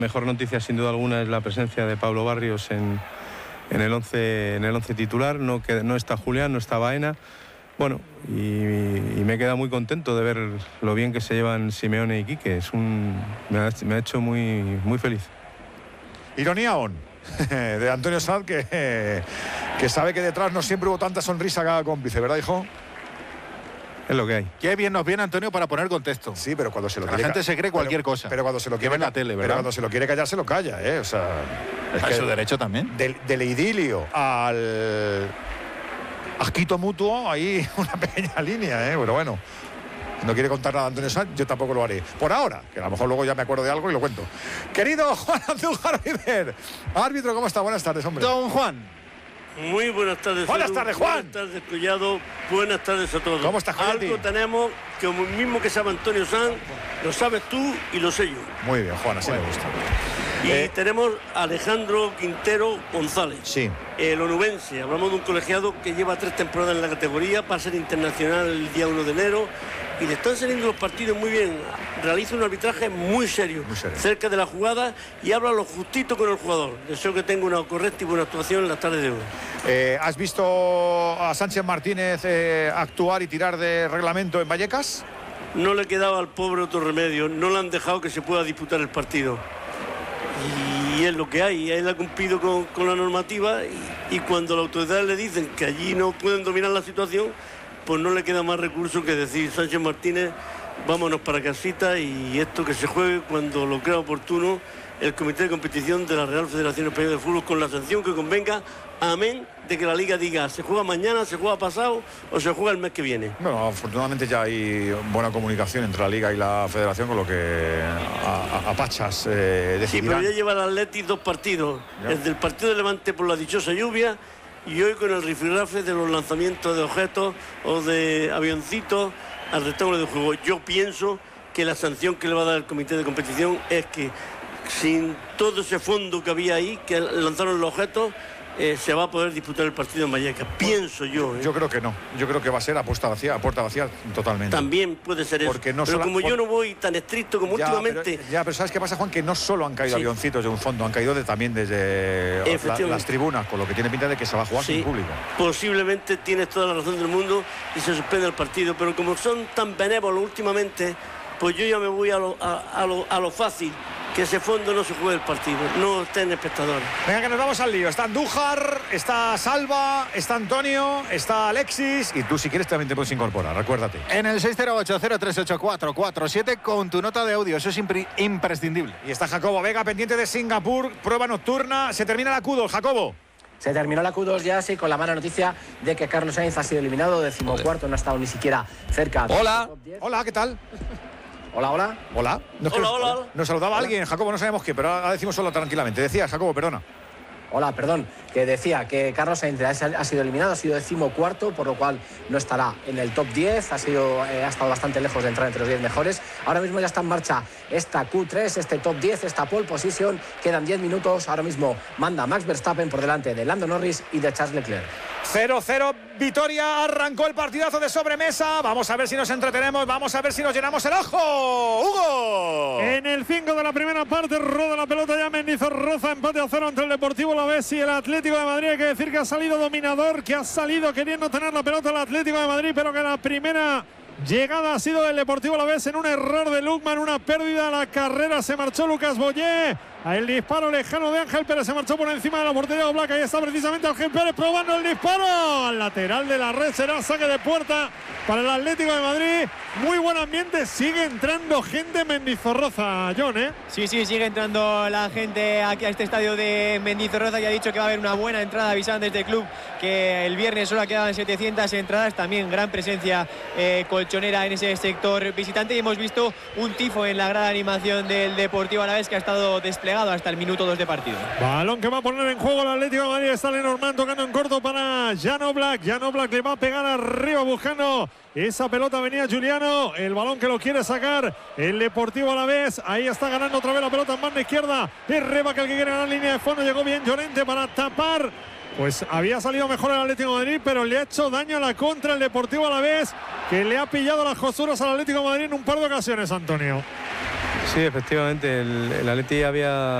Mejor noticia sin duda alguna es la presencia de Pablo Barrios en el once titular. No está Julián, no está Baena. Bueno, y me he quedado muy contento de ver lo bien que se llevan Simeone y Quique. Me ha hecho muy feliz. Ironía on de Antonio Sanz, que sabe que detrás no siempre hubo tanta sonrisa cada cómplice, ¿verdad, hijo? Es lo que hay. Qué bien nos viene, Antonio, para poner contexto. Sí, pero cuando se lo la gente se cree cualquier cosa. Pero cuando se lo quiere en la tele, ¿verdad? Pero cuando se lo quiere callar, se lo calla, ¿eh? O sea, es su derecho también. Del idilio al asquito mutuo, hay una pequeña línea, ¿eh? Pero bueno, no quiere contar nada Antonio Sanz, yo tampoco lo haré. Por ahora, que a lo mejor luego ya me acuerdo de algo y lo cuento. Querido Juan Andújar Viver, árbitro, ¿cómo está? Buenas tardes, hombre. Don Juan. Muy buenas tardes. Buenas tardes, Juan. Buenas tardes, Collado. Buenas tardes a todos. ¿Cómo estás, Juan? Algo tenemos que mismo que sabe Antonio Sanz, lo sabes tú y lo sé yo. Muy bien, Juan, así me gusta. Y tenemos a Alejandro Quintero González. Sí. El onubense. Hablamos de un colegiado que lleva 3 temporadas en la categoría, va a ser internacional el día 1 de enero. Y le están saliendo los partidos muy bien. Realiza un arbitraje muy serio, cerca de la jugada, y habla lo justito con el jugador. Deseo que tenga una correcta y buena actuación en la tarde de hoy. ¿Has visto a Sánchez Martínez actuar y tirar de reglamento en Vallecas? No le quedaba al pobre otro remedio. No le han dejado que se pueda disputar el partido. Y es lo que hay. Él ha cumplido con la normativa, y cuando las autoridades le dicen que allí no pueden dominar la situación, pues no le queda más recurso que decir: Sánchez Martínez, vámonos para casita, y esto que se juegue cuando lo crea oportuno el Comité de Competición de la Real Federación Española de Fútbol, con la sanción que convenga, amén de que la Liga diga se juega mañana, se juega pasado o se juega el mes que viene. Bueno, afortunadamente ya hay buena comunicación entre la Liga y la Federación, con lo que a Pachas decidirán. Sí, pero ya lleva el Atleti 2 partidos. Ya. El del partido de Levante por la dichosa lluvia, y hoy con el rifirrafe de los lanzamientos de objetos o de avioncitos al rectángulo de juego. Yo pienso que la sanción que le va a dar el Comité de Competición es que, sin todo ese fondo que había ahí, que lanzaron los objetos, se va a poder disputar el partido en Vallecas. Pienso yo. Yo creo que no. Yo creo que va a ser a puerta vacía totalmente. También puede ser porque eso. No pero como yo no voy tan estricto como últimamente. Pero ¿sabes qué pasa, Juan? Que no solo han caído avioncitos de un fondo, han caído también desde las tribunas, con lo que tiene pinta de que se va a jugar sin público. Posiblemente tienes toda la razón del mundo y se suspende el partido, pero como son tan benévolos últimamente, pues yo ya me voy a lo fácil. Que ese fondo no se juegue el partido, no estén espectadores. Venga, que nos vamos al lío. Está Andújar, está Salva, está Antonio, está Alexis, y tú, si quieres, también te puedes incorporar, recuérdate. En el 608038447 con tu nota de audio, eso es imprescindible. Y está Jacobo Vega, pendiente de Singapur, prueba nocturna. Se termina la Q2, Jacobo. Se terminó la Q2 ya, sí, con la mala noticia de que Carlos Sainz ha sido eliminado, 14º, no ha estado ni siquiera cerca. Hola. Hola, ¿qué tal? Hola. Hola. Nos saludaba alguien, Jacobo, no sabemos qué, pero ahora decimos solo tranquilamente. Decías, Jacobo, perdona. Hola, perdón, que decía que Carlos Sainz ha sido eliminado, ha sido 14º, por lo cual no estará en el top 10, ha estado bastante lejos de entrar entre los 10 mejores. Ahora mismo ya está en marcha esta Q3, este top 10, esta pole position, quedan 10 minutos, ahora mismo manda Max Verstappen por delante de Lando Norris y de Charles Leclerc. 0-0, Vitoria, arrancó el partidazo de sobremesa. Vamos a ver si nos entretenemos, vamos a ver si nos llenamos el ojo. ¡Hugo! En el 5 de la primera parte roda la pelota ya Mendizorroza, empate a 0 entre el Deportivo Alavés y el Atlético de Madrid. Hay que decir que ha salido dominador, que ha salido queriendo tener la pelota el Atlético de Madrid, pero que la primera llegada ha sido del Deportivo Alavés en un error de Lukman, una pérdida a la carrera. Se marchó Lucas Boyé. El disparo lejano de Ángel Pérez, se marchó por encima de la portería de Oblak. Ahí está precisamente Ángel Pérez probando el disparo al lateral de la red. Será saque de puerta para el Atlético de Madrid. Muy buen ambiente, sigue entrando gente en Mendizorroza, John, ¿eh? Sí, sigue entrando la gente aquí a este estadio de Mendizorroza, y ha dicho que va a haber una buena entrada. Avisaban desde el club que el viernes solo quedaban 700 entradas. También gran presencia colchonera en ese sector visitante, y hemos visto un tifo en la gran animación del Deportivo Alavés, que ha estado desplegado hasta el minuto 2 de partido. Balón que va a poner en juego el Atlético de Madrid. Está Lenormand tocando en corto para Jan Oblak. Jan Oblak le va a pegar arriba buscando esa pelota. Venía Juliano, el balón que lo quiere sacar el Deportivo Alavés. Ahí está ganando otra vez la pelota en banda izquierda. Es Rebac el que quiere ganar línea de fondo. Llegó bien Llorente para tapar. Pues había salido mejor el Atlético de Madrid, pero le ha hecho daño a la contra el Deportivo Alavés, que le ha pillado las costuras al Atlético de Madrid en un par de ocasiones, Antonio. Sí, efectivamente, el Atleti había